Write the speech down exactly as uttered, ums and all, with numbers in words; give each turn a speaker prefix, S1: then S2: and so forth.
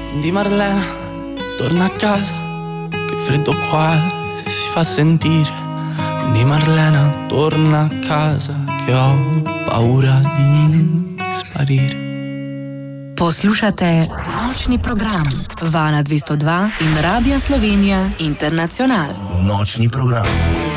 S1: Quindi Marlena, torna a casa, che il freddo qua si fa sentire. Quindi Marlena, torna a casa, che ho paura di sparire.
S2: Poslušate nočni program Vala dvesto dva in Radia Slovenija Internacional.
S3: Nočni program.